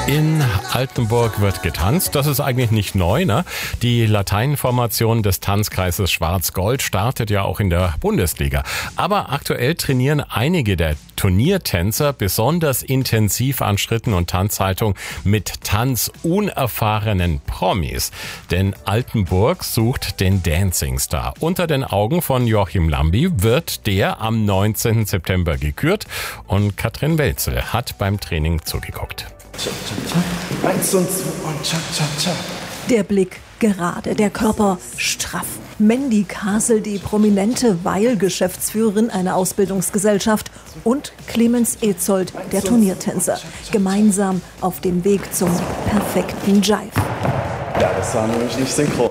In Altenburg wird getanzt. Das ist eigentlich nicht neu, ne? Die Lateinformation des Tanzkreises Schwarz-Gold startet ja auch in der Bundesliga. Aber aktuell trainieren einige der Turniertänzer besonders intensiv an Schritten und Tanzhaltung mit tanzunerfahrenen Promis. Denn Altenburg sucht den Dancing Star. Unter den Augen von Joachim Lambi wird der am 19. September gekürt und Katrin Welzel hat beim Training zugeguckt. Cha, cha, cha. 1 und 2 und cha, cha, cha. Der Blick gerade, der Körper straff. Mandy Kasel, die prominente Weil-Geschäftsführerin einer Ausbildungsgesellschaft, und Clemens Etzold, der Turniertänzer, gemeinsam auf dem Weg zum perfekten Jive. Ja, das war nämlich nicht synchron.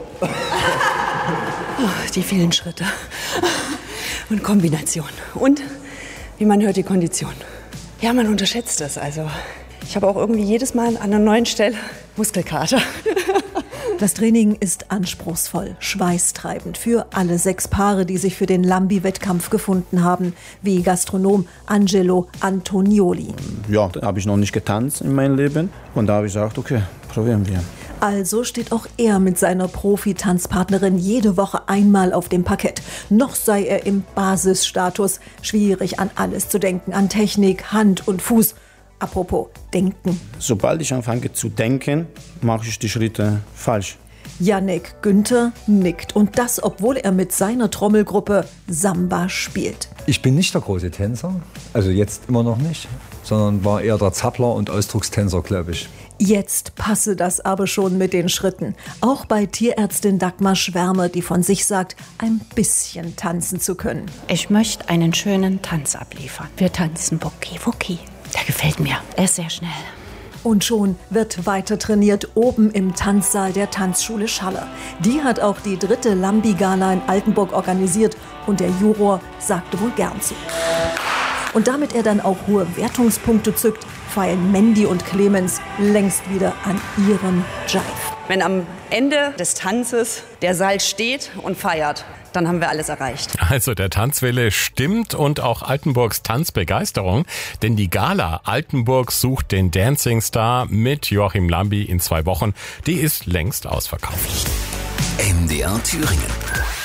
Die vielen Schritte und Kombinationen und, wie man hört, die Kondition. Ja, man unterschätzt das also. Ich habe auch irgendwie jedes Mal an einer neuen Stelle Muskelkater. Das Training ist anspruchsvoll, schweißtreibend für alle 6 Paare, die sich für den Lambi-Wettkampf gefunden haben, wie Gastronom Angelo Antonioli. Ja, da habe ich noch nicht getanzt in meinem Leben und da habe ich gesagt, okay, probieren wir. Also steht auch er mit seiner Profi-Tanzpartnerin jede Woche einmal auf dem Parkett. Noch sei er im Basisstatus, schwierig an alles zu denken, an Technik, Hand und Fuß. Apropos denken. Sobald ich anfange zu denken, mache ich die Schritte falsch. Yannick Günther nickt, und das, obwohl er mit seiner Trommelgruppe Samba spielt. Ich bin nicht der große Tänzer, also jetzt immer noch nicht, sondern war eher der Zappler und Ausdruckstänzer, glaube ich. Jetzt passe das aber schon mit den Schritten. Auch bei Tierärztin Dagmar Schwärmer, die von sich sagt, ein bisschen tanzen zu können. Ich möchte einen schönen Tanz abliefern. Wir tanzen Buki-Wuki. Der gefällt mir. Er ist sehr schnell. Und schon wird weiter trainiert oben im Tanzsaal der Tanzschule Schaller. Die hat auch die 3. Lambi-Gala in Altenburg organisiert und der Juror sagte wohl gern zu. Und damit er dann auch hohe Wertungspunkte zückt, feilen Mandy und Clemens längst wieder an ihrem Jive. Wenn am Ende des Tanzes der Saal steht und feiert, dann haben wir alles erreicht. Also der Tanzwille stimmt und auch Altenburgs Tanzbegeisterung, denn die Gala Altenburg sucht den Dancing Star mit Joachim Lambi in 2 Wochen, die ist längst ausverkauft. MDR Thüringen.